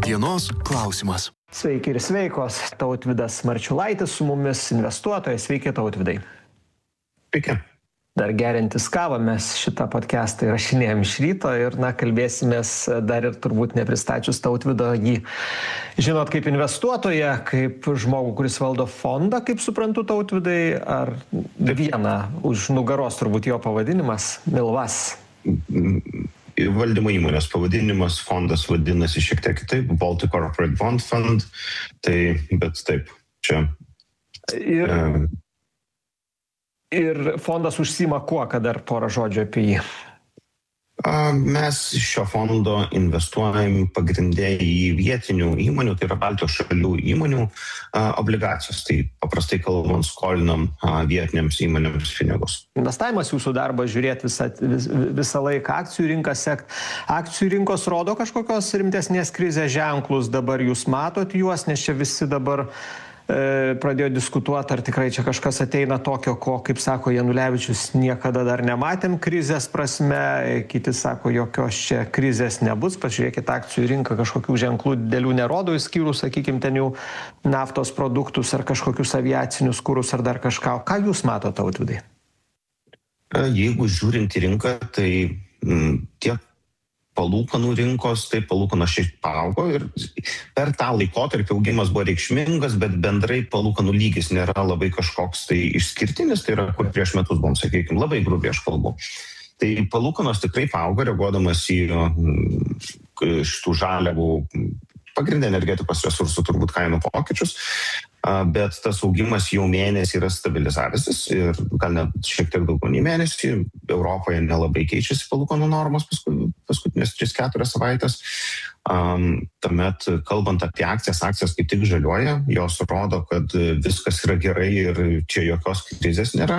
Dienos klausimas. Sveiki ir sveikos. Tautvydas Marčiulaitis su mumis, investuotojas. Sveiki, Tautvydai. Sveiki. Dar geriantis kavą mes šitą podcastą įrašinėjom iš ryto ir, kalbėsimės dar ir turbūt nepristačius Tautvydo jį. Žinot, kaip investuotoją, kaip žmogų, kuris valdo fondą, kaip suprantu, Tautvydai, ar vieną už nugaros turbūt jo pavadinimas, Milvas? Valdymo įmonės pavadinimas, fondas vadinasi šiek tiek kitaip, Baltic Corporate Bond Fund, bet taip, čia. Ir fondas užsiima kuo, kad dar porą žodžių apie jį? Mes šio fondo investuojam pagrindė į vietinių įmonių, tai yra Baltijos šalių įmonių obligacijas. Tai paprastai kalbant, skolinam vietiniams įmonėms pinigus. Investavimas jūsų darbas žiūrėti visą laiką akcijų rinką sekt. Akcijų rinkos rodo kažkokios rimtesnės krizės ženklus, dabar jūs matot juos, nes čia visi dabar pradėjo diskutuoti, ar tikrai čia kažkas ateina tokio, ko, kaip sako Janulevičius, niekada dar nematėm krizės prasme, kiti sako, jokios čia krizės nebus, pažiūrėkit, akcijų rinka kažkokių ženklų didelių nerodo, išskyrus, sakykime, ten jau naftos produktus ar kažkokius aviacinius kurus ar dar kažką. Ką jūs matote, Tautvydai? Jeigu žiūrint į rinką, tai tiek palūkanų rinkos, tai palūkanos šiek paaugo ir per tą laikotarpį augimas buvo reikšmingas, bet bendrai palūkanų lygis nėra labai kažkoks tai išskirtinis, tai yra kur prieš metus buvom, sakykime, labai grubiai aš kalbu. Tai palūkanos tikrai paaugo, reaguodamas į šitų žaliavų pagrindė energetikos resursų turbūt kainų pokyčius, bet tas augimas jau mėnesį yra stabilizavęsis ir gal net šiek tiek daugiau nei mėnesį. Europoje nelabai keičiasi palūkanų normos paskutinės 3-4 savaitės. Tuomet, kalbant apie akcijas kaip tik žaliuoja, jos rodo, kad viskas yra gerai ir čia jokios krizės nėra.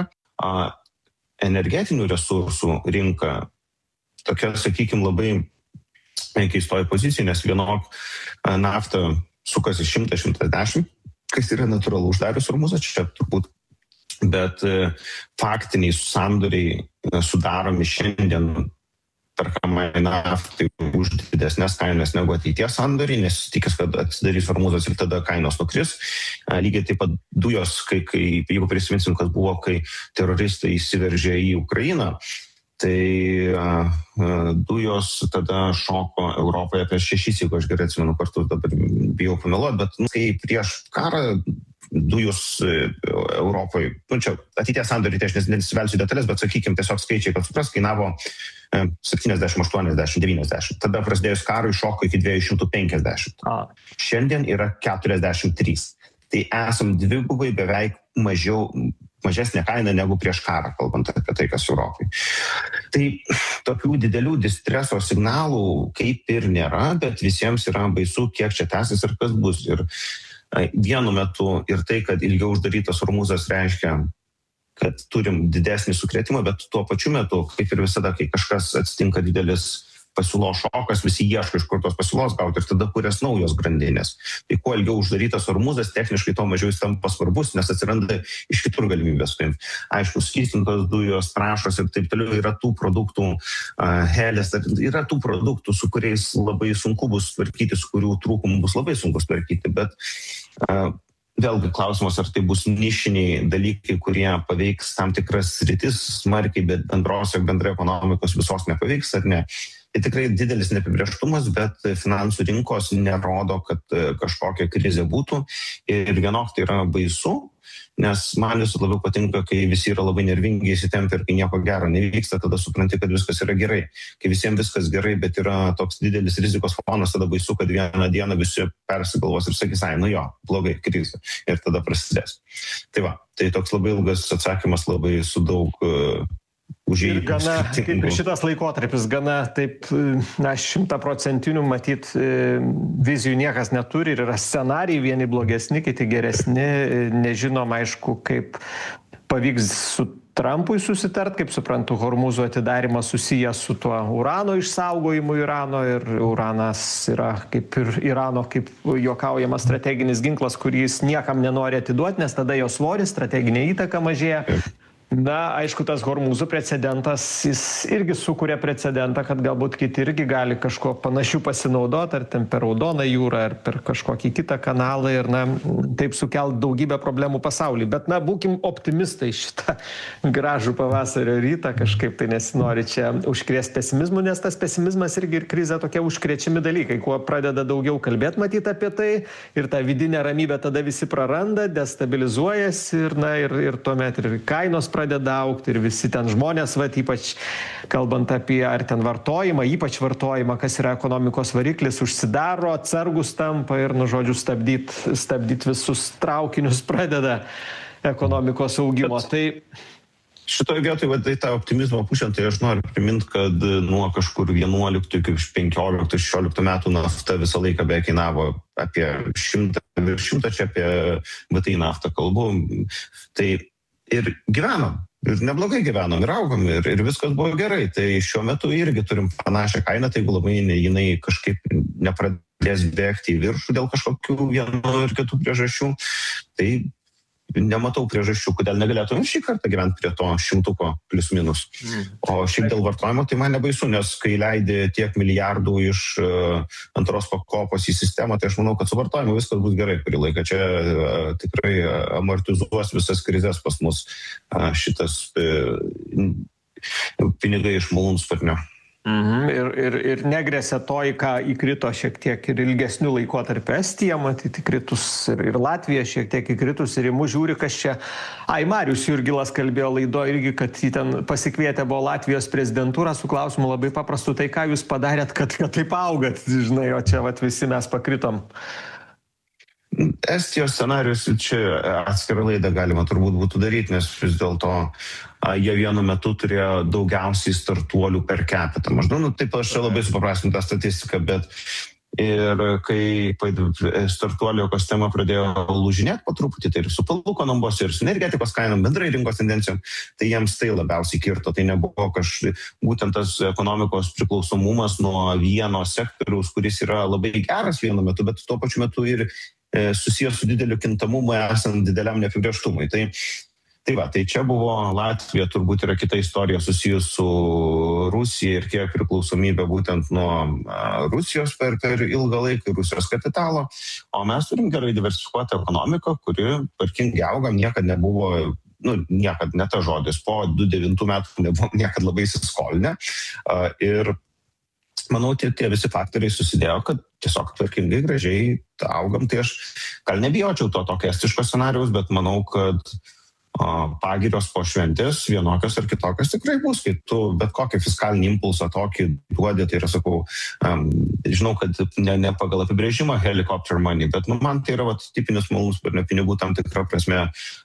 Energetinių resursų rinka tokia, sakykime, labai keistoji pozicija, nes vienok nafta sukasi 100-110, kas yra natūralu uždarius Hormuzą čia turbūt, bet faktiniai sandoriai sudaromi šiandien perkamai naftai už didesnės kainas negu ateities sandoriai, nes tikės, kad atsidarys Hormuzas ir tada kainos nukris. Lygiai taip pat dujos, jeigu prisiminsim, kas buvo, kai teroristai įsiveržė į Ukrainą, tai dujos tada šoko Europoje apie 6, jeigu aš gerai atsimenu kartus, dabar bijau pameluoti, bet kai prieš karą dujos Europoje, čia ateities sandoriai, tai aš nesivelsiu detalės, bet sakykime tiesiog skaičiai, kad supras, kainavo 70, 80, 90. Tada prasidėjus karui šoko iki 250. Šiandien yra 43. Tai esam dvigubai beveik mažesnė kaina negu prieš karą, kalbant apie tai, kas Europai. Tai tokių didelių distreso signalų kaip ir nėra, bet visiems yra baisu, kiek čia tęsis ir kas bus. Ir vienu metu ir tai, kad ilgiau uždarytas Hormuzas reiškia, kad turim didesnį sukrėtimą, bet tuo pačiu metu, kaip ir visada, kai kažkas atsitinka didelis pasiūlos šokas, visi ieško iš kur tos pasiūlos gauti ir tada kurias naujos grandinės. Tai kuo ilgiau uždarytas Hormuzas, techniškai to mažiau jis tampa svarbus, nes atsiranda iš kitur galimybės. Aišku, skystintos dujos, trąšos ir taip toliau yra tų produktų, helės, yra tų produktų, su kuriais labai sunku bus tvarkyti, su kurių trūkumų bus labai sunku tvarkyti, bet vėlgi klausimas, ar tai bus nišiniai dalykai, kurie paveiks tam tikras sritis smarkiai, bet bendrai ekonomikos visos nepaveiks ar ne. Tai tikrai didelis neapibrėžtumas, bet finansų rinkos nerodo, kad kažkokia krizė būtų ir vienok tai yra baisu, nes man vis labiau patinka, kai visi yra labai nervingi, įsitempę ir kai nieko gero nevyksta, tada supranti, kad viskas yra gerai. Kai visiems viskas gerai, bet yra toks didelis rizikos fonas, tada baisu, kad vieną dieną visi persigalvos ir sakys, blogai, krizė. Ir tada prasidės. Tai toks labai ilgas atsakymas, labai su daug ir gana, kaip ir šitas laikotarpis, gana taip, 100% matyt vizijų niekas neturi ir yra scenarijai, vieni blogesni, kiti geresni, nežinom aišku, kaip pavyks su Trumpui susitart, kaip suprantu, Hormuzo atidarimas susijęs su tuo urano išsaugojimu Irano ir uranas yra kaip ir Irano, kaip juokaujama, strateginis ginklas, kurį jis niekam nenori atiduoti, nes tada jo svoris, strateginė įtaka mažėja. Na, aišku, tas Hormūzų precedentas, jis irgi sukuria precedentą, kad galbūt kiti irgi gali kažko panašių pasinaudoti, ar ten per Raudoną jūrą, ar per kažkokį kitą kanalą ir, na, taip sukelt daugybę problemų pasaulyje. Bet, na, būkim optimistai šitą gražų pavasario rytą, kažkaip tai nesinori čia užkrėsti pesimizmu, nes tas pesimizmas irgi ir krizė tokie užkrečiami dalykai. Kuo pradeda daugiau kalbėti, matyti apie tai, ir tą vidinę ramybę tada visi praranda, destabilizuojasi ir, na, ir tuomet ir kainos pradeda augti ir visi ten žmonės, vat, ypač kalbant apie ar ten vartojimą, ypač vartojimą, kas yra ekonomikos variklis, užsidaro, atsargus tampa ir, nu, žodžiu, stabdyt visus traukinius pradeda ekonomikos augimo. Tai šitoje vietoje, va, tai tą optimizmą pušiant, tai aš noriu priminti, kad nuo kažkur 11 iki 15-16 metų nafta visą laiką beveik kainavo apie 100, čia apie VTI naftą kalbu. Tai ir gyvenom, ir neblogai gyvenom, ir augom, ir viskas buvo gerai. Tai šiuo metu irgi turim panašią kainą, tai jeigu labai jinai kažkaip nepradės bėgti į viršų dėl kažkokių vienų ir kitų priežasčių, tai nematau priežasčių, kodėl negalėtume šį kartą gyventi prie to 100 plius minus. O šiaip dėl vartojimo tai man nebaisu, nes kai leidi tiek milijardų iš antros pakopos į sistemą, tai aš manau, kad su vartojimu viskas bus gerai kurį laiką. Čia tikrai amortizuos visas krizės pas mus šitas pinigai iš malūnsparnio. Ir negrėsia to, į ką įkrito šiek tiek ir ilgesnių laikotarpių Estija, matyti kritus, ir Latvija šiek tiek įkritus, ir į mus žiūri, kas čia. Marius Jurgilas kalbėjo laido irgi, kad jį ten pasikvietė buvo Latvijos prezidentūrą su klausimu labai paprastu, tai ką jūs padarėt, kad taip augat, žinai, o čia vat visi mes pakritom. Estijos scenarius čia atskirą laidą galima turbūt būtų daryti, nes vis dėlto jie vienu metu turėjo daugiausiai startuolių per capita. Maždaug, taip aš čia labai supaprastinu tą statistiką, bet ir kai startuolių ekosistema pradėjo lūžinėti po truputį, tai ir su palūkanom buvo, ir su energetikos kainom, bendrai rinkos tendencijom, tai jiems tai labiausiai kirto. Tai nebuvo būtent tas ekonomikos priklausomumas nuo vieno sektoriaus, kuris yra labai geras vienu metu, bet tuo pačiu metu ir susijęs su dideliu kintamumu esant dideliam neapibrėžtumui. Tai čia buvo Latvija, turbūt yra kita istorija susijus su Rusija ir kiek priklausomybė būtent nuo Rusijos per ilgą laiką, Rusijos kapitalo. O mes turim gerai diversifikuotą ekonomiką, kuri tvarkingai auga, niekad nebuvo, niekad ne ta žodis, po 2009 metų nebuvo niekad labai įsiskolinę. Ir manau, tie visi faktoriai susidėjo, kad tiesiog tvarkingai, gražiai augam. Tai aš gal nebijočiau to tokio estiško scenarijaus, bet manau, kad pagirios po šventės vienokios ar kitokios tikrai bus, kai tu bet kokį fiskalinį impulsą tokį duodi, tai yra, sakau, žinau, kad ne pagal apibrėžimą helicopter money, bet man tai yra tipinis malūnsparnio pinigų tam tikra prasme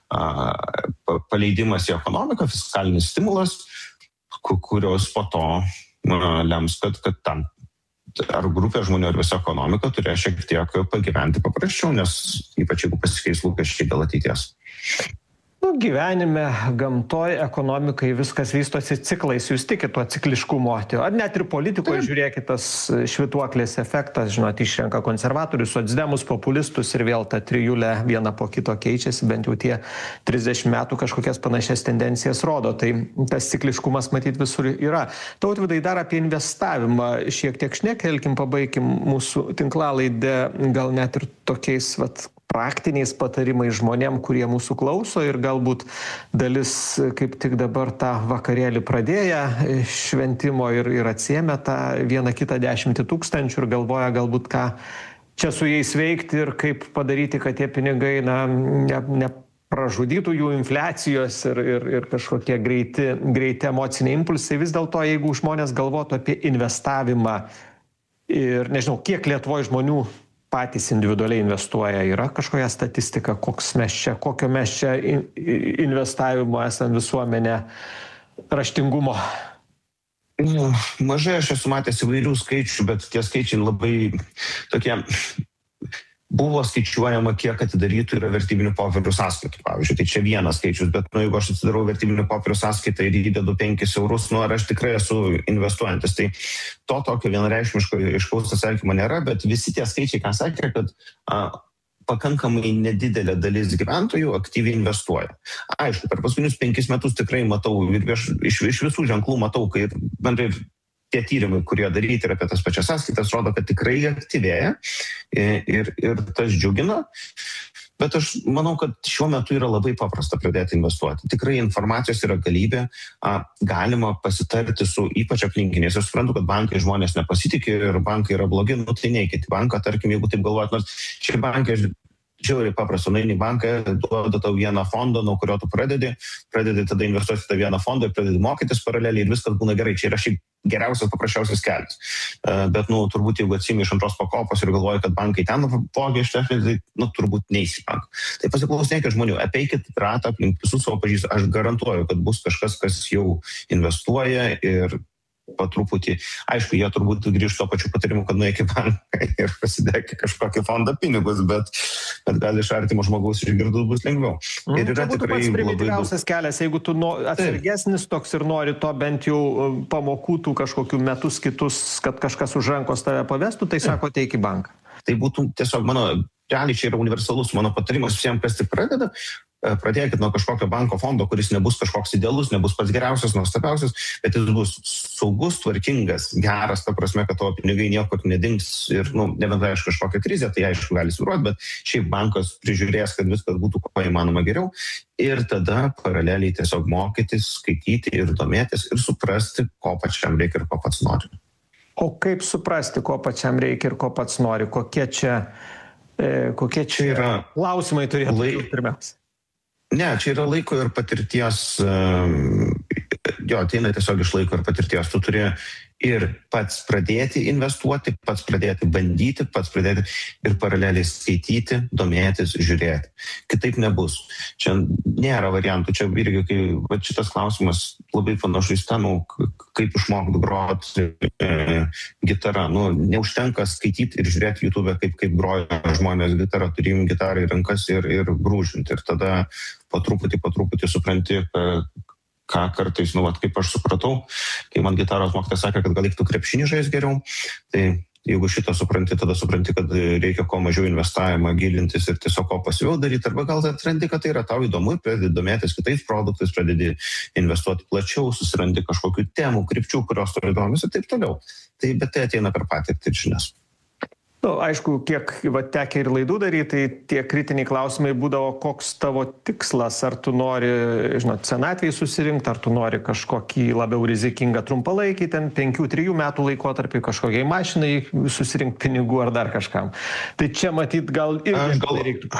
paleidimas į ekonomiką, fiskalinis stimulas, kurios po to lems, kad tam ar grupė žmonių, ar visa ekonomika turėjo šiek tiek pagyventi paprasčiau, nes ypač jeigu pasikeis lūkesčiai dėl ateities. Gyvenime, gamtoj, ekonomikai viskas vystosi ciklais, jūs tikit tuo cikliškumo. Ar net ir politikoje žiūrėkit tas švytuoklės efektas, žinot, išrenka konservatorius, socdemus, populistus ir vėl ta trijulė viena po kito keičiasi, bent jau tie 30 metų kažkokias panašias tendencijas rodo. Tai tas cikliškumas matyt visur yra. Tautvydai, dar apie investavimą šiek tiek šnektelkim, pabaigim mūsų tinklalaidę, gal net ir tokiais praktiniais patarimais žmonėm, kurie mūsų klauso ir galbūt dalis kaip tik dabar tą vakarėlį pradėję šventimo ir atsiėmė tą 1-10 tūkstančių ir galvoja galbūt ką čia su jais veikti ir kaip padaryti, kad tie pinigai nepražudytų jų infliacijos ir kažkokie greiti emociniai impulsai. Vis dėlto, jeigu žmonės galvotų apie investavimą ir nežinau, kiek Lietuvoje žmonių patys individualiai investuoja, yra kažkokia statistika, kokio mes čia investavimo esam visuomenė raštingumo? Mažai aš esu matęs įvairių skaičių, bet tie skaičiai labai tokie. Buvo skaičiuojama, kiek atidarytų yra vertybinių popierių sąskaitų, pavyzdžiui. Tai čia vienas skaičius, bet jeigu aš atsidarau vertybinių popierių sąskaitą ir įdedu 5 eurus, ar aš tikrai esu investuojantis. Tai to tokio vienareikšmiško aiškaus atsakymo nėra, bet visi tie skaičiai, ką sakė, kad pakankamai nedidelė dalis gyventojų aktyviai investuoja. Aišku, per paskutinius 5 metus tikrai matau ir iš visų ženklų matau, kai bendrai tie tyrimai, kurie daryti ir apie tas pačias sąskaitas, rodo, kad tikrai aktyvėja ir tas džiugina. Bet aš manau, kad šiuo metu yra labai paprasta pradėti investuoti. Tikrai informacijos yra galybė, galima pasitarti su ypač aplinkiniais. Aš suprantu, kad bankai žmonės nepasitikė ir bankai yra blogi, tai neikit į banką, tarkim, jeigu taip galvojat, nors šie bankai žiauriai paprasta, nueini į banką, duoda tau vieną fondą, nuo kurio tu pradedi tada investuoti tą vieną fondą ir pradedi mokytis paraleliai ir viskas būna gerai. Čia yra šiaip geriausias, paprasčiausias kelias. Bet, turbūt, jeigu atsimi iš antros pakopos ir galvoji, kad bankai ten vogia iš technikų, tai, turbūt neisi į banką. Tai pasiklausykite žmonių, apeikit ratą aplink visus savo pažįstamus. Aš garantuoju, kad bus kažkas, kas jau investuoja ir po truputį, aišku, jie turbūt grįžt to pačiu patarimu, kad nueik į banką ir pasidėk kažkokį fondą pinigus, bet gal iš artimo žmogaus išgirdus bus lengviau. Ir yra tikrai pats primityviausias kelias, jeigu tu atsargesnis toks ir nori to bent jau pamokų tų kažkokių metus kitus, kad kažkas už rankos tave pavestų, tai sako, teik į banką. Tai būtų tiesiog realiai čia yra universalus mano patarimas visiems, kas tik pradeda. Pradėkit nuo kažkokio banko fondo, kuris nebus kažkoks idealus, nebus pats geriausias, nuostabiausias, bet jis bus saugus, tvarkingas, geras, ta prasme, kad tavo pinigai niekur nedings ir, nebent aišku kažkokia krizė, tai aišku gali svyruoti, bet šiaip bankas prižiūrės, kad viskas būtų kuo įmanoma geriau ir tada paraleliai tiesiog mokytis, skaityti ir domėtis ir suprasti, ko pačiam reikia ir ko pats nori. O kaip suprasti, ko pačiam reikia ir ko pats nori? Kokie čia yra klausimai turėtų būti pirmiausia? Ne, čia yra laiko ir patirties, ateina tiesiog iš laiko ir patirties. Tu turi ir pats pradėti investuoti, pats pradėti bandyti, pats pradėti ir paraleliai skaityti, domėtis, žiūrėti. Kitaip nebus. Čia nėra variantų. Čia irgi, kai šitas klausimas labai panašus ten, kaip išmokti groti gitarą. Neužtenka skaityti ir žiūrėti YouTube, kaip groja žmonės gitarą, turi imti gitarą į rankas ir grūžinti. Ir tada po truputį supranti, ką kartais, kaip aš supratau, kai man gitaros mokytojas sakė, kad gal reiktų krepšinį žaisti geriau, tai jeigu šitą supranti, tada supranti, kad reikia kuo mažiau investavimą gilintis ir tiesiog ko pasyviau daryti, arba gal atrandi, kad tai yra tau įdomu, pradedi domėtis kitais produktais, pradedi investuoti plačiau, susirandi kažkokių temų, krypčių, kurios turi įdomios ir taip toliau. Bet tai ateina per patirtį ir žinias. Aišku, kiek tekę ir laidų daryti, tai tie kritiniai klausimai būdavo, koks tavo tikslas, ar tu nori, senatvėj susirinkti, ar tu nori kažkokį labiau rizikingą trumpalaikį, ten 5-3 metų laikotarpį kažkokiai mašinai susirinkti pinigų ar dar kažkam. Tai čia matyt gal ir reiktų.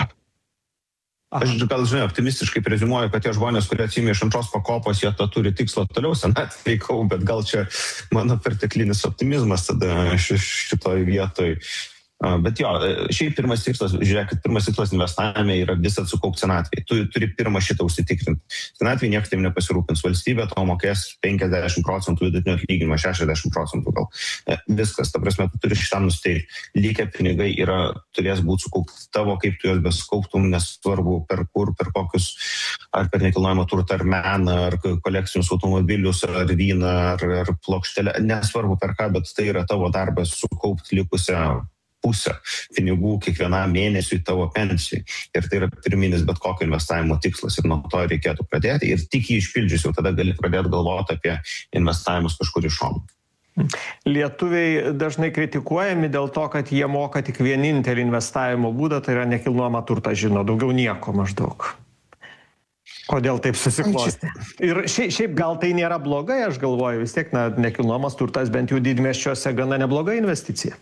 Aš gal, optimistiškai preziumuoju, kad tie žmonės, kurie atsimi iš antros pakopos, jie tą turi tikslą toliau senatvėj, bet gal čia mano perteklinis optimizmas tada šitoj vietoj. Bet šiaip pirmas tikslas investavime yra visą sukaupti senatvėj. Tu turi pirmą šitą užsitikrinti. Senatvėj niekas taip nepasirūpins. Valstybė tau mokės 50% vidutinio atlyginimo, 60% gal. Viskas, ta prasme, tu turi šitam nusteikti. Likę pinigai turės būti sukaupti tavo, kaip tu juos besukauptum, nesvarbu per kur, per kokius, ar per nekilnojamą turtą, ar meną, ar kolekcinius automobilius, ar vyną, ar plokštelę. Nesvarbu per ką, bet tai yra tavo darbas sukaupti likusią pusę pinigų kiekvienam mėnesiui tavo pensijai. Ir tai yra pirminis bet kokio investavimo tikslas ir nuo to reikėtų pradėti. Ir tik jį išpildžius jau tada gali pradėti galvoti apie investavimus kažkur iš šono. Lietuviai dažnai kritikuojami dėl to, kad jie moka tik vienintelį investavimo būdą, tai yra nekilnojamą turtą žino, daugiau nieko maždaug. Kodėl taip susiklosti? Ir šiaip gal tai nėra blogai, aš galvoju, vis tiek nekilnojamas turtas bent jau didmiesčiuose gana nebloga investicija.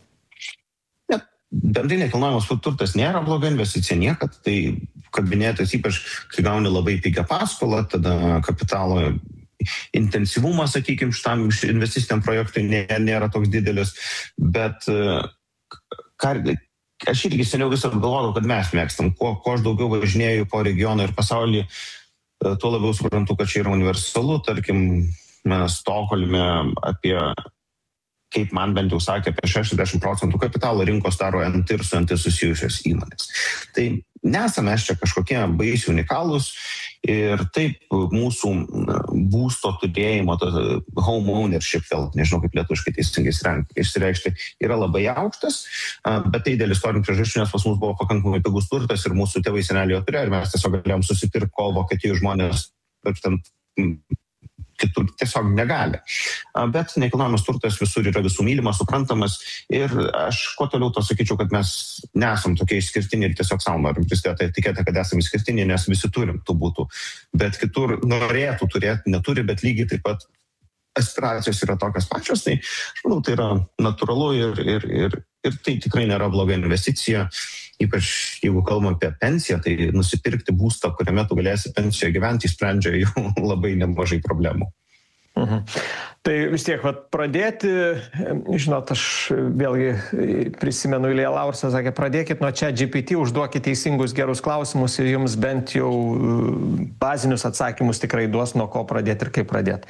Bendrai nekilnojamas turtas nėra bloga investicija niekad, tai kabinėtas ypač, kai gauni labai pigią paskolą, tada kapitalo intensyvumas, sakykime, šitam investiciniam projektui nėra toks didelis, bet aš irgi seniau visą galvodavau, kad mes mėgstam, kuo aš daugiau važinėju po regioną ir pasaulį, tuo labiau suprantu, kad čia yra universalu, tarkim, Stokholme apie kaip man bent jau sakė, apie 60% kapitalo rinkos daro NT ir su NT susijusios įmonės. Tai nesame mes čia kažkokie baisiai unikalūs Ir taip mūsų būsto turėjimo, home ownership, vėl nežinau kaip lietuviškai teisingai išsireikšti, yra labai aukštas, bet tai dėl istorinių priežasčių, nes pas mus buvo pakankamai pigus turtas ir mūsų tėvai seneliai jo turėjo ir mes tiesiog galėjom susipirkti, kol Vokietijos žmonės kitur tiesiog negali. Bet nekilnojamas turtas visur yra visų mylimas, suprantamas ir aš kuo toliau to sakyčiau, kad mes nesam tokie išskirtiniai ir tiesiog savo norim prisidėti etiketę, kad esame išskirtiniai, nes visi turim tų būtų. Bet kitur norėtų turėti, neturi, bet lygiai taip pat aspiracijos yra tokios pačios, tai aš manau, tai yra natūralu ir tai tikrai nėra bloga investicija, ypač jeigu kalbam apie pensiją, tai nusipirkti būstą, kuriame tu galėsi pensijoje gyventi, sprendžia jau labai nemažai problemų. Tai vis tiek, pradėti, žinot, aš vėlgi prisimenu, Ilja Laursas sakė, pradėkit nuo ChatGPT, užduokit teisingus gerus klausimus ir jums bent jau bazinius atsakymus tikrai duos, nuo ko pradėti ir kaip pradėti.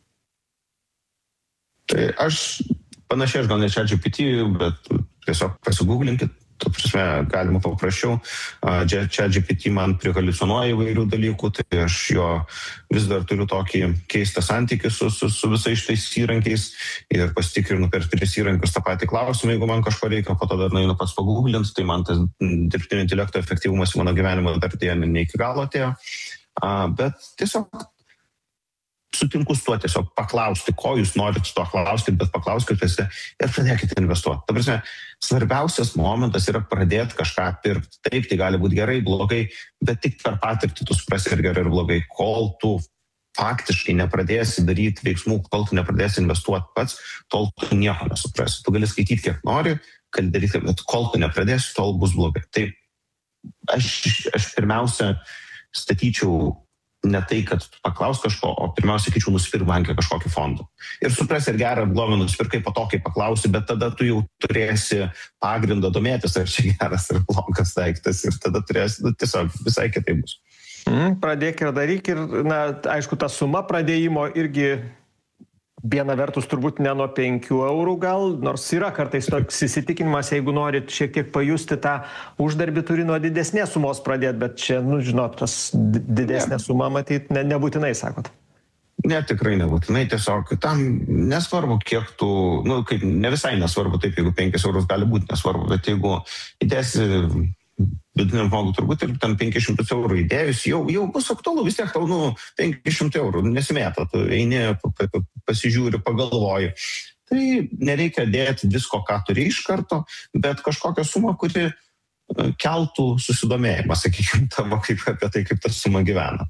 Tai aš panašiai, aš gal ne ChatGPT, bet tiesiog pasigūglinkit, tu prasme, galima paprasčiau. ChatGPT man prihaliucionuoja įvairių dalykų, tai aš jo vis dar turiu tokį keistą santykį su visais šitais įrankiais ir pasitikrinu per 3 įrankius tą patį klausimą, jeigu man kažko reikia, po to dar nueinu pats pagūglint, tai man tas dirbtinio intelekto efektyvumas į mano gyvenimą dar ne iki galo atėjo. Bet tiesiog sutinku su tuo, tiesiog paklausti, ko jūs norit su to klauskit, bet paklauskit visi ir pradėkite investuoti. Ta prasme, svarbiausias momentas yra pradėti kažką pirkti. Taip, tai gali būti gerai, blogai, bet tik per patirtį tu suprasi ir gerai ir blogai. Kol tu faktiškai nepradėsi daryti veiksmų, kol tu nepradėsi investuoti pats, tol tu nieko nesuprasi. Tu gali skaityti kiek nori, gali daryti, bet kol tu nepradėsi, tol bus blogai. Tai aš pirmiausia statyčiau ne tai, kad paklaus kažko, o pirmiausia, sakyčiau, nusipirk banke kažkokį fondą. Ir suprasi, ir gerą, ir blogą nusipirkai po to, kai paklausi, bet tada tu jau turėsi pagrindą domėtis, ar čia geras ir blogas daiktas, ir tada turėsi, tiesiog visai kitaip bus. Pradėk ir daryk, ir, aišku, ta suma pradėjimo irgi viena vertus turbūt ne nuo 5 eurų gal, nors yra kartais toks įsitikinimas, jeigu norit šiek tiek pajusti tą uždarbį, turi nuo didesnės sumos pradėti, bet čia, žinot, tas didesnė suma matyt nebūtinai, sakot. Ne, tikrai nebūtinai, tiesiog tam nesvarbu, kiek tu, kaip ne visai nesvarbu, taip, jeigu 5 eurus gali būti nesvarbu, bet jeigu įdėsi vidutiniam žmogui turbūt ir tam 500 eurų įdėjus, jau bus aktualu, vis tiek tau 500 eurų nesimėta, tu eini, pasižiūri, pagalvoji. Tai nereikia dėti visko, ką turi iš karto, bet kažkokią sumą, kuri keltų susidomėjimą, sakykime, tavo kaip apie tai, kaip ta suma gyvena.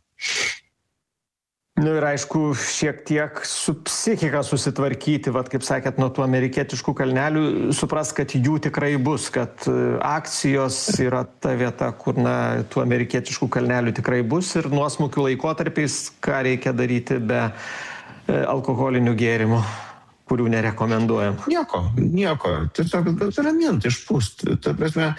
Ir aišku, šiek tiek su psichika susitvarkyti, kaip sakėt, nuo tų amerikietiškų kalnelių, supras, kad jų tikrai bus, kad akcijos yra ta vieta, kur tų amerikietiškų kalnelių tikrai bus ir nuosmukių laikotarpiais, ką reikia daryti be alkoholinių gėrimų, kurių nerekomenduojam. Nieko. Tiesiog ramint, išpūst. Ta prasme,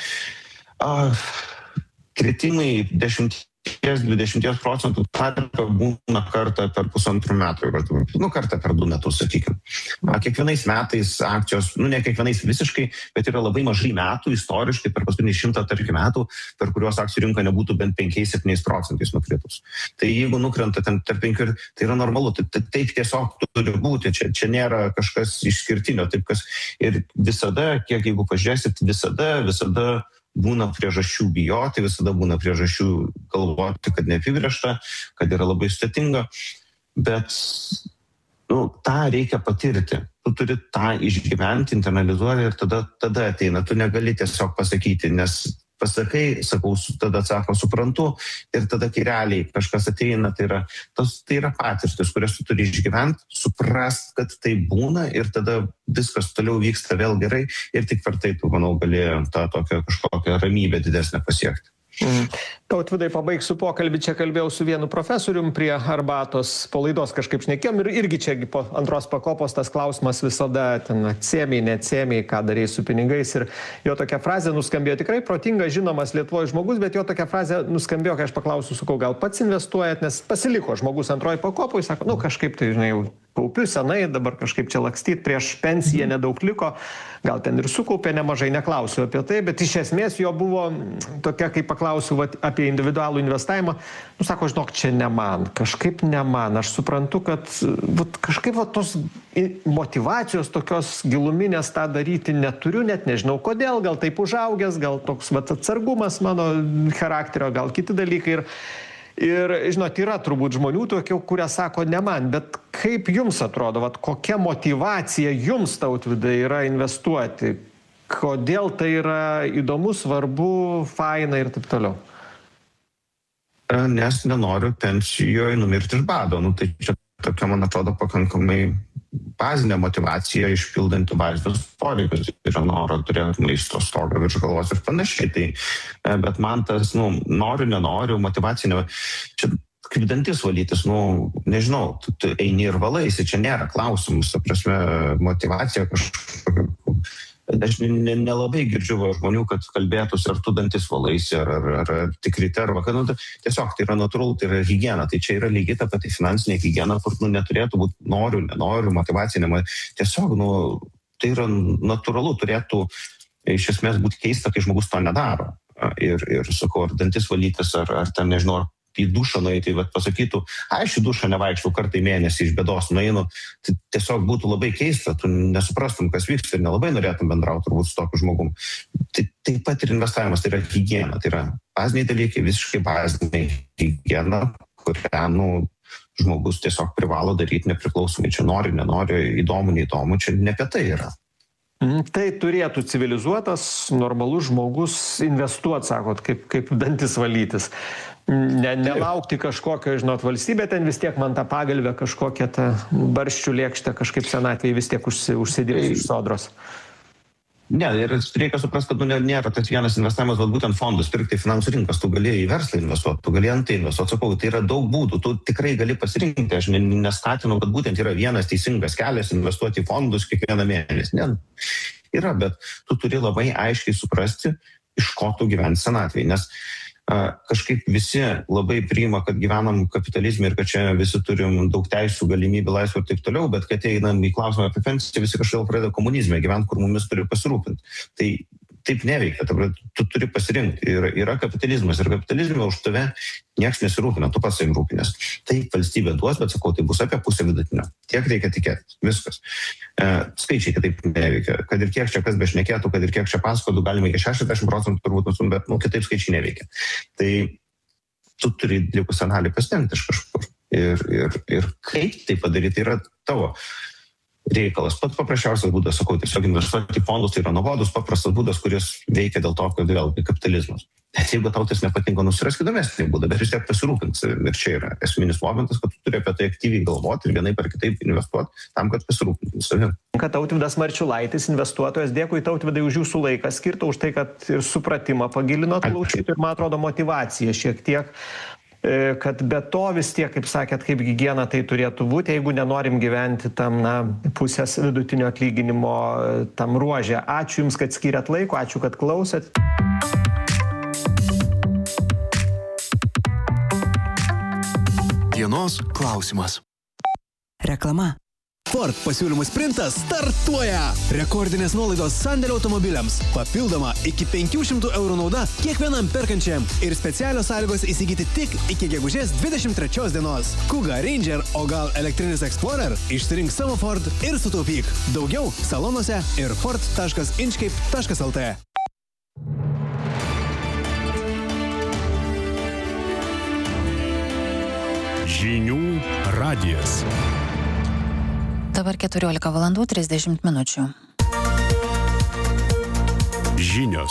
kritimai 10-20% tarpe būna kartą per 1,5 metų, kartą per 2 metus, sakykime. Kiekvienais metais akcijos, ne kiekvienais visiškai, bet yra labai mažai metų istoriškai per paskutinius 100 metų, per kuriuos akcijų rinka nebūtų bent 5-7% nukritus. Tai jeigu nukrenta ten tarp 5, tai yra normalu, taip tiesiog turi būti, čia nėra kažkas išskirtinio, taip kas ir visada, kiek jeigu pažiūrėsit, visada būna priežasčių bijoti, visada būna priežasčių galvoti, kad neapibrėžta, kad yra labai sudėtinga, bet tą reikia patirti. Tu turi tą išgyventi, internalizuoti ir tada ateina. Tu negali tiesiog pasakyti, nes pasakai, sakau, tada atsako, suprantu, ir tada kai realiai kažkas ateina, tai yra patirtis, kurias tu turi išgyventi, suprast, kad tai būna ir tada viskas toliau vyksta vėl gerai ir tik per tai tu, manau, gali tą tokią kažkokią ramybę didesnę pasiekti. Tautvydai, pabaigsiu pokalbį, čia kalbėjau su vienu profesorium prie arbatos, po laidos kažkaip šnekėjom ir irgi čia po antros pakopos tas klausimas visada ten atsėmiai, neatsėmiai, ką darei su pinigais ir jo tokia frazė nuskambėjo tikrai protingas, žinomas Lietuvoje žmogus, bet jo tokia frazė nuskambėjo, kai aš paklausiu, sakau, gal pats investuojat, nes pasiliko žmogus antroji pakopoje, sako, kažkaip tai, žinai, jau kaupiu senai, dabar kažkaip čia lakstyt, prieš pensiją nedaug liko, gal ten ir sukaupė nemažai, neklausiu apie tai, bet iš esmės jo buvo tokia, kai paklausiu apie individualų investavimą, sako, žinok, čia ne man, kažkaip ne man, aš suprantu, kad kažkaip tos motyvacijos tokios giluminės tą daryti neturiu, net nežinau kodėl, gal taip užaugęs, gal toks atsargumas mano charakterio, gal kiti dalykai ir žinot, yra turbūt žmonių tokių, kurie sako ne man, bet kaip jums atrodo, kokia motyvacija jums, Tautvydai, yra investuoti? Kodėl tai yra įdomu, svarbu, faina ir taip toliau? Nes nenoriu pensijoje numirti iš bado. Tai čia tokia, man atrodo, pakankamai bazinė motyvacija išpildanti bazinius poreikius. Tai yra noro turėti maisto, stogą virš galvos ir panašiai. Bet man tas, noriu, nenoriu, motyvacija, čia kaip dantis valytis, nežinau, tu eini ir valaisi, čia nėra klausimus, prasme, motyvacija kažkokia. Aš nelabai girdžiu žmonių, kad kalbėtųsi, ar tu dantis valaisi, ar tik ryte, ar vakar. Tiesiog tai yra natūralu, tai yra higiena. Tai čia yra lygiai ta pati finansinė higiena, kur neturėtų būti noriu, nenoriu, motyvacija. Tiesiog, tai yra natūralu, turėtų iš esmės būti keista, kai žmogus to nedaro. Ir sakau, ar dantis valytis, ar ten, nežinau, ar į dušą nueiti, pasakytų, aš į dušą nevaikščiau kartą į mėnesį iš bėdos nueinu, tai tiesiog būtų labai keista, tu nesuprastum, kas vyksta ir nelabai norėtum bendrauti turbūt su tokiu žmogum. Taip pat ir investavimas, tai yra higiena, tai yra baziniai dalykai, visiškai baziniai higiena, kurią, žmogus tiesiog privalo daryti nepriklausomai, čia nori, nenori, įdomu, neįdomu, čia ne apie tai yra. Tai turėtų civilizuotas, normalus žmogus investuoti, sakot, kaip dantis valytis. Nelaukti kažkokio, žinot, valstybė ten vis tiek man tą pagalbę kažkokią tą barščių lėkštę kažkaip senatvėje vis tiek užsidirbs iš sodros. Ne, ir reikia suprasti, kad nėra tas vienas investavimas, bet būtent fondus pirkti finansų rinkas, tu gali į verslą investuoti, tu gali ant tai investuoti, sakau, tai yra daug būdų, tu tikrai gali pasirinkti, aš neskatinu, kad būtent yra vienas teisingas kelias investuoti į fondus kiekvieną mėnesį. Ne, yra, bet tu turi labai aiškiai suprasti, iš ko tu gyventi senatvėje, nes kažkaip visi labai priima, kad gyvenam kapitalizme ir kad čia visi turim daug teisų, galimybių, laisvų ir taip toliau, bet kad einam į klausimą apie pensiją, visi kažkaip pradeda komunizme gyventi, kur mumis turi pasirūpinti. Tai taip neveikia, tu turi pasirinkti. Yra kapitalizmas ir kapitalizme už tave nieks nesirūpina, tu pats savim rūpinės. Taip valstybė duos, bet sakau, tai bus apie pusę vidutinio. Tiek reikia tikėti, viskas. Skaičiai kitaip neveikia. Kad ir kiek čia kas bešnekėtų, kad ir kiek čia paskotų, galima iki 60% turbūt nusum, bet kitaip skaičiai neveikia. Tai tu turi likusią dalį pasitengti iš kažkur. Ir kaip tai padaryti yra tavo reikalas. Pats paprasčiausias būdas, sakau, tiesiog investuoti į fondus, tai yra nuobodus, paprastas būdas, kuris veikia dėl to, kad vėlgi kapitalizmas. Bet jeigu tau tas nepatinka, nusirask įdomesnį būdą, bet vis tiek pasirūpins. Ir čia yra esminis momentas, kad tu turi apie tai aktyviai galvoti ir vienaip ar kitaip investuoti tam, kad pasirūpintum savim. Tautvydas Marčiulaitis, investuotojas, dėkui Tautvydai už jūsų laiką skirtą, už tai, kad ir supratimą pagilinot klausytojų ir, man atrodo, motyvaciją šiek tiek. Kad be to vis tiek, kaip sakėt, kaip higiena tai turėtų būti, jeigu nenorim gyventi tam, pusės vidutinio atlyginimo tam ruože. Ačiū Jums, kad skyrėt laiko, ačiū, kad klausėt. Dienos klausimas. Reklama. Ford pasiūlymų sprintas startuoja! Rekordinės nuolaidos sandėlio automobiliams. Papildoma iki 500 eurų nauda kiekvienam perkančiam. Ir specialios sąlygos įsigyti tik iki gegužės 23 dienos. Kuga, Ranger, o gal elektrinis Explorer? Išsirink savo Ford ir sutaupyk. Daugiau salonuose ir ford.inchcape.lt. Žinių radijas. Dabar 14 valandų 30 minučių. Žinios.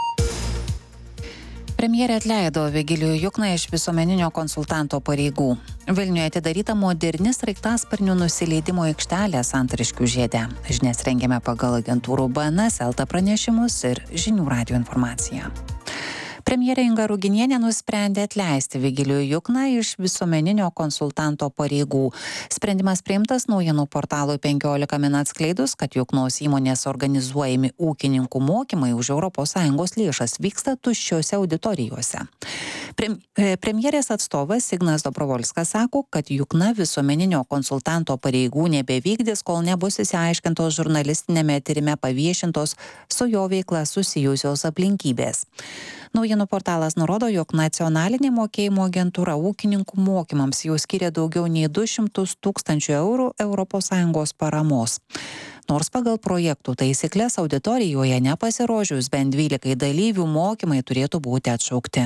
Premjerė atleido Vigilijų Jukną iš visuomeninio konsultanto pareigų. Vilniuje atidaryta moderni sraigtasparnių nusileidimo aikštelė Santariškių žiede. Žinias rengiame pagal agentūrų BNS, LT pranešimus ir Žinių radijo informaciją. Premjerė Inga Ruginienė nusprendė atleisti Vigilijų Jukną iš visuomeninio konsultanto pareigų. Sprendimas priimtas naujienų portalui 15 min atskleidus, kad Juknos įmonės organizuojami ūkininkų mokymai už ES lėšas vyksta tuščiose auditorijose. Premjerės atstovas Ignas Dobrovolskas sako, kad Jukna visuomeninio konsultanto pareigų nebevykdys, kol nebus išsiaiškintos žurnalistinėme tyrime paviešintos su jo veikla susijusios aplinkybės. Naujienų portalas nurodo, jog nacionalinė mokėjimo agentūra ūkininkų mokymams jau skiria daugiau nei 200 000 eurų ES paramos. Nors pagal projektų taisyklės auditorijoje nepasirodžius bent 12 dalyvių mokymai turėtų būti atšaukti.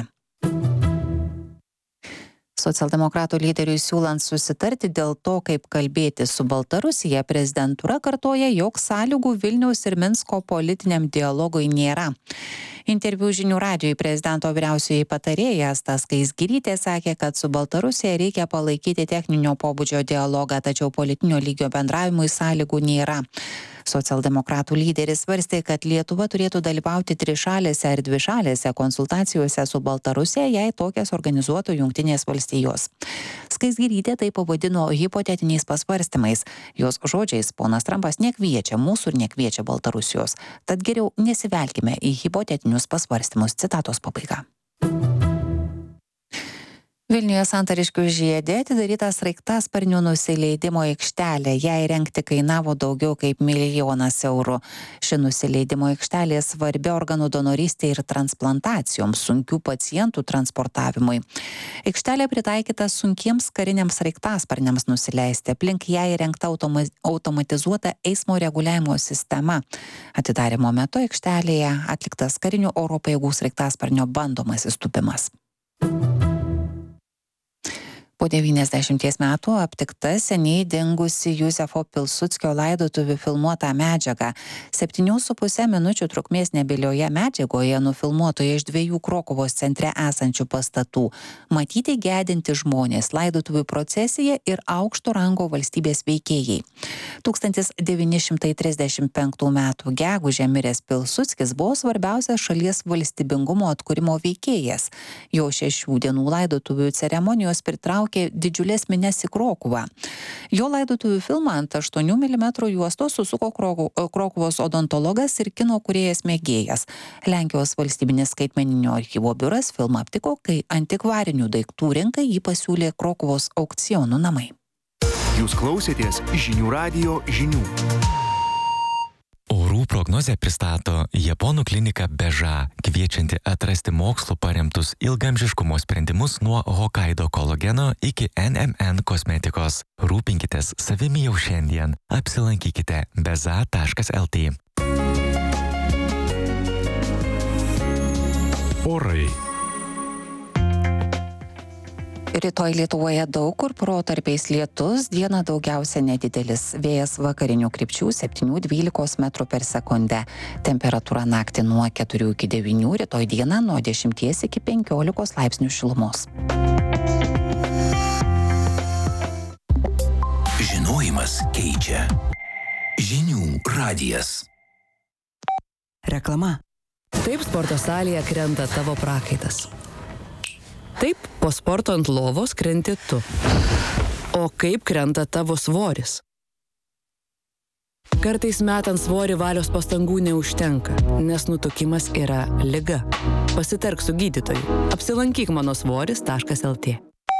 Socialdemokratų lyderiui siūlant susitarti dėl to, kaip kalbėti su Baltarusija, prezidentūra kartoja, jog sąlygų Vilniaus ir Minsko politiniam dialogui nėra. Interviu Žinių radijui prezidento vyriausioji patarėja Asta Skaisgirytė sakė, kad su Baltarusija reikia palaikyti techninio pobūdžio dialogą, tačiau politinio lygio bendravimui sąlygų nėra. Socialdemokratų lyderis svarstė, kad Lietuva turėtų dalyvauti trišalėse ar dvišalėse konsultacijose su Baltarusija, jei tokias organizuotų Jungtinės valstijos. Skaisgirytė tai pavadino hipotetiniais pasvarstymais. Jos žodžiais, ponas Trumpas nekviečia mūsų ir nekviečia Baltarusijos. Tad geriau nesivelkime į hipotetinius pasvarstymus. Citatos pabaiga. Vilniuje Santariškių žiede atidaryta sraigtasparnių nusileidimo aikštelė. Ją įrengti kainavo daugiau kaip 1 milijonas eurų. Ši nusileidimo aikštelė svarbi organų donorystė ir transplantacijoms, sunkių pacientų transportavimui. Aikštelė pritaikyta sunkiems kariniams sraigtasparniams nusileisti. Aplink ją įrengta automatizuota eismo reguliavimo sistema. Atidarymo metu aikštelėje atliktas karinių oro pajėgų sraigtasparnio bandomasis tūpimas. Po 90 metų aptikta seniai dingusi Juzefo Pilsudskio laidotuvių filmuota medžiaga. 7,5 minučių trukmės nebyloje medžiagoje nufilmuotoje iš 2 Krokuvos centre esančių pastatų. Matyti gedinti žmonės, laidotuvių procesija ir aukšto rango valstybės veikėjai. 1935 metų gegužę miręs Pilsudskis buvo svarbiausias šalies valstybingumo atkūrimo veikėjas. Jo 6 dienų laidotuvių ceremonijos pritraukė didžiulės minias į Krokuvą. Jo laidotuvių filmą ant 8 mm juostos susuko Krokuvos odontologas ir kino kūrėjas mėgėjas. Lenkijos valstybinis skaitmeninio archyvo biuras filmą aptiko, kai antikvarinių daiktų rinkai jį pasiūlė Krokuvos aukcionų namai. Jūs klausėtės Žinių radijo žinių. Orų prognozę pristato Japonų klinika Beža, kviečianti atrasti mokslu paremtus ilgamžiškumo sprendimus nuo Hokkaido kolageno iki NMN kosmetikos. Rūpinkitės savimi jau šiandien. Apsilankykite beza.lt. Orai. Rytoj Lietuvoje daug kur protarpiais lietus, dieną daugiausia nedidelis. Vėjas vakarinių krypčių 7–12 metrų per sekundę. Temperatūra naktį nuo 4 iki 9, rytoj dieną nuo 10 iki 15 laipsnių šilumos. Žinojimas keičia. Žinių radijas. Reklama. Taip sporto salėje krenta tavo prakaitas. Taip, po sporto ant lovos krenti tu. O kaip krenta tavo svoris? Kartais metant svorį valios pastangų neužtenka, nes nutukimas yra liga. Pasitark su gydytoju. Apsilankyk manosvoris.lt.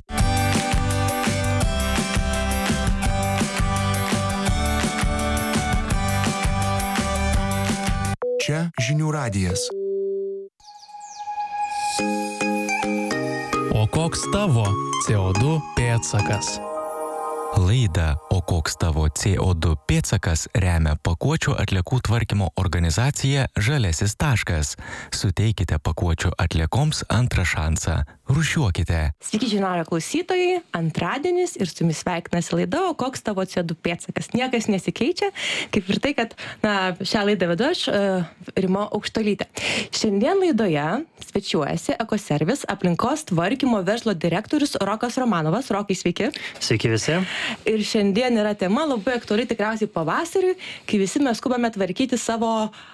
Čia Žinių radijas. O koks tavo CO2 pėdsakas? Laidą O koks tavo CO2 pėdsakas remia pakuočių atliekų tvarkymo organizacija Žaliasis taškas. Suteikite pakuočių atliekoms antrą šansą. Rūšiuokite. Sveiki žinių radijo klausytojai, antradienis ir su jumis sveikinasi laida O koks tavo CO2 pėdsakas. Niekas nesikeičia, kaip ir tai, kad šią laidą vedu aš, Rima Aukštuolytė. Šiandien laidoje svečiuojasi Ekoservis aplinkos tvarkymo verslo direktorius Rokas Romanovas. Rokai, sveiki. Sveiki visi. Ir šiandien yra tema labai aktuali tikriausiai pavasariui, kai visi mes skubame tvarkyti savo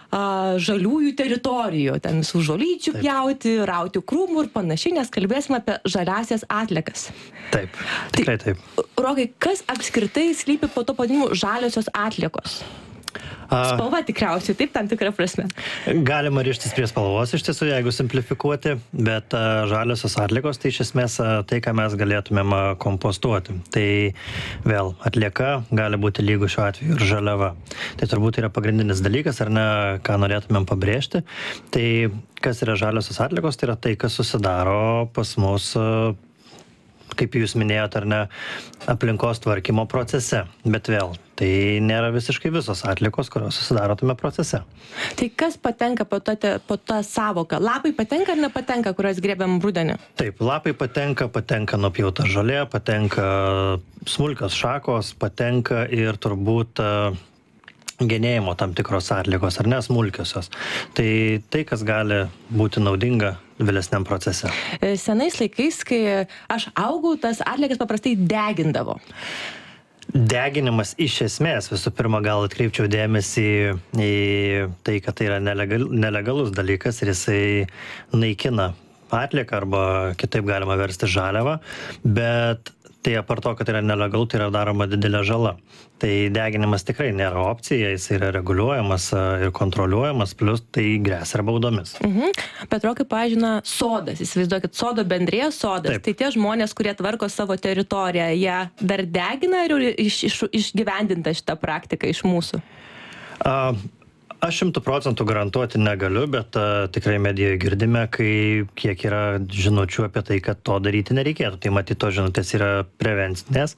žaliųjų teritorijų, ten visų žolyčių pjauti, rauti krūmų ir panašiai, nes kalbėsime apie žaliasias atliekas. Taip, tikrai taip. Rokai, kas apskritai slypi po to pavadinimu žaliosios atliekos? Spalva tikriausiai, taip, tam tikrą prasme. Galima rištis prie spalvos iš tiesų, jeigu simplifikuoti, bet žaliosios atliekos tai iš esmės tai, ką mes galėtumėm kompostuoti. Tai vėl atlieka gali būti lygu šiuo atveju ir žaliava. Tai turbūt yra pagrindinis dalykas, ar ne, ką norėtumėm pabrėžti. Tai kas yra žaliosios atliekos, tai yra tai, kas susidaro pas mus, kaip jūs minėjote, ar ne, aplinkos tvarkymo procese. Bet vėl, tai nėra visiškai visos atliekos, kurios susidaro tame procese. Tai kas patenka po tą savoką? Lapai patenka ar nepatenka, kurios grėbiam rudenį? Taip, lapai patenka nupjauta žolė, patenka smulkios šakos, patenka ir turbūt genėjimo tam tikros atliekos, ar ne, smulkiosios. Tai, kas gali būti naudinga vėlesniam procese. Senais laikais, kai aš augau, tas atliekas paprastai degindavo. Deginimas iš esmės, visų pirma, gal atkreipčiau dėmesį į tai, kad tai yra nelegalus dalykas ir jisai naikina atlieką arba kitaip galima versti žaliavą, bet tai apart to, kad yra nelegalu, tai yra daroma didelė žala. Tai deginimas tikrai nėra opcija, jis yra reguliuojamas ir kontroliuojamas, plus tai gresia ir baudomis. Bet Rokai, pažina, sodas, įsivaizduokit, sodo bendrija sodas. Taip. Tai tie žmonės, kurie tvarko savo teritoriją, jie dar degina ar išgyvendinta šitą praktiką iš mūsų? Aš 100% garantuoti negaliu, bet tikrai medijoje girdime, kiek yra žinučių apie tai, kad to daryti nereikėtų. Tai matyt, to žinutės yra prevencinės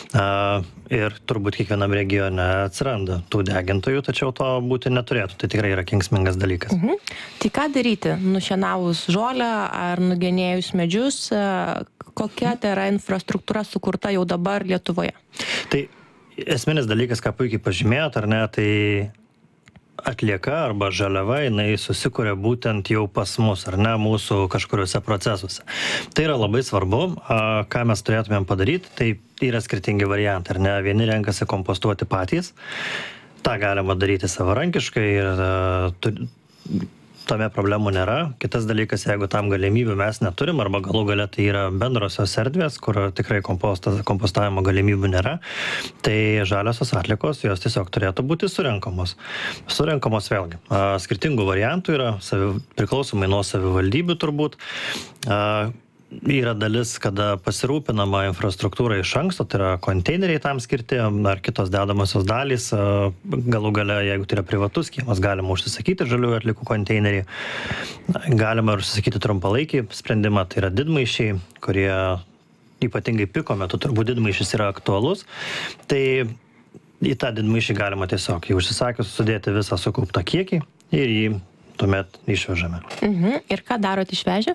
ir turbūt kiekvienam regione atsiranda tų degintojų, tačiau to būti neturėtų. Tai tikrai yra kenksmingas dalykas. Tai ką daryti? Nušienavus žolę ar nugenėjus medžius? Kokia tai yra infrastruktūra sukurta jau dabar Lietuvoje? Tai esminis dalykas, ką puikiai pažymėjot, ar ne, tai atlieka arba žaliava, jinai susikuria būtent jau pas mus, ar ne, mūsų kažkuriuose procesuose. Tai yra labai svarbu, ką mes turėtumėm padaryti, tai yra skirtingi variantai, ar ne, vieni renkasi kompostuoti patys, tą galima daryti savarankiškai ir tame problemų nėra. Kitas dalykas, jeigu tam galimybių mes neturim, arba galų gale tai yra bendrosios erdvės, kur tikrai kompostavimo galimybių nėra, tai žaliosios atliekos, jos tiesiog turėtų būti surenkamos. Surenkamos vėlgi. Skirtingų variantų yra, priklausomai nuo savivaldybių turbūt. Yra dalis, kada pasirūpinama infrastruktūra iš anksto, tai yra konteineriai tam skirti, ar kitos dedamosios dalys, galų gale, jeigu tai yra privatus kiemas, galima užsisakyti žaliųjų atliekų konteinerį, galima užsisakyti trumpalaikį sprendimą, tai yra didmaišiai, kurie ypatingai piko metu, turbūt didmaišis yra aktualus, tai į tą didmaišį galima tiesiog, jį užsisakius, sudėti visą sukauptą kiekį ir jį tuomet išvežame. Ir ką darot išvežę?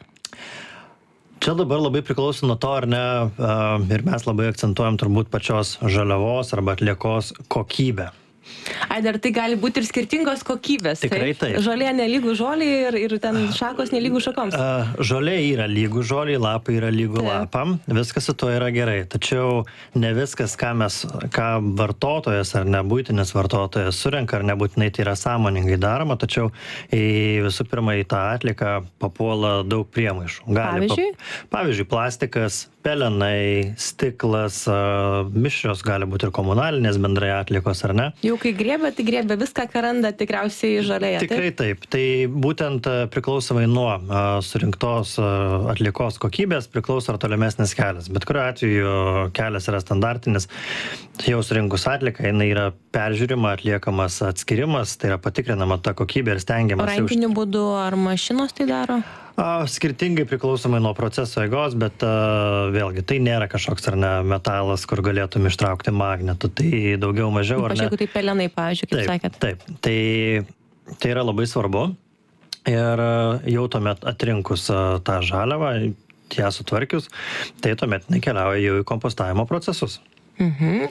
Čia dabar labai priklauso nuo to, ar ne, ir mes labai akcentuojam turbūt pačios žaliavos arba atliekos kokybę. Ai, dar tai gali būti ir skirtingos kokybės. Tikrai taip. Žolė nelygų žolį ir ten šakos nelygų šakoms. Žolė yra lygų žolį, lapai yra lygų lapam. Viskas su to yra gerai. Tačiau ne viskas, ką vartotojas ar nebūtinis vartotojas surenka, ar nebūtinai tai yra sąmoningai daroma, tačiau visų pirma į tą atlieką papuola daug priemaišų. Pavyzdžiui, plastikas, pelenai, stiklas, mišrios gali būti ir komunalinės bendrai atliekos, ar ne? Jau kai griebia, tai griebia viską, ką randa tikriausiai žolėje. Tikrai taip. Tai būtent priklausomai nuo surinktos atliekos kokybės priklauso ar tolimesnis kelias. Bet kuriuo atveju kelias yra standartinis. Jau surinkus atlieką, jinai yra peržiūrima, atliekamas atskirimas, tai yra patikrinama ta kokybė ir stengiamas. Rankiniu būdu ar mašinos tai daro? Skirtingai priklausomai nuo proceso eigos, bet vėlgi tai nėra kažkoks ar ne metalas, kur galėtum ištraukti magnetų, tai daugiau mažiau ar ne. Jeigu tai pelenai, pavyzdžiui, kaip sakėt. Taip, tai yra labai svarbu ir jau tuomet atrinkus tą žaliavą, ją sutvarkius, tai tuomet nekeliauja jau į kompostavimo procesus. O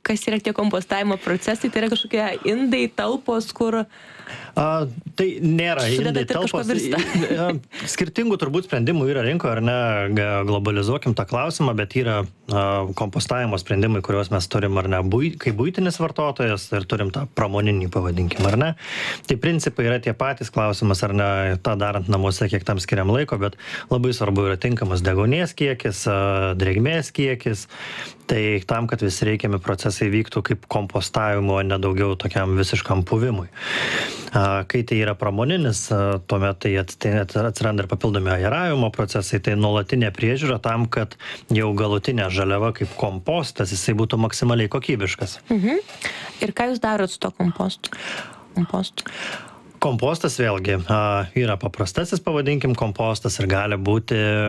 kas yra tie kompostavimo procesai, tai yra kažkokie indai, talpos, kur... Tai nėra indai, talpos. Skirtingų turbūt sprendimų yra rinkoje, ar ne, globalizuokim tą klausimą, bet yra kompostavimo sprendimai, kuriuos mes turim, ar ne, kaip buitinis vartotojas ir turim tą pramoninį pavadinkim, ar ne. Tai principai yra tie patys, klausimas, ar ne, tą darant namuose, kiek tam skiriam laiko, bet labai svarbu yra tinkamas deguonies kiekis, drėgmės kiekis. Tai tam, kad visi reikiami procesai vyktų kaip kompostavimo, nedaugiau tokiam visiškam puvimui. Kai tai yra pramoninis, tuomet tai atsiranda ir papildomi aeravimo procesai, tai nuolatinė priežiūra tam, kad jau galutinė žaliava kaip kompostas, jisai būtų maksimaliai kokybiškas. Ir ką jūs darot su to kompostu? Kompostas vėlgi yra paprastasis, pavadinkim, kompostas ir gali būti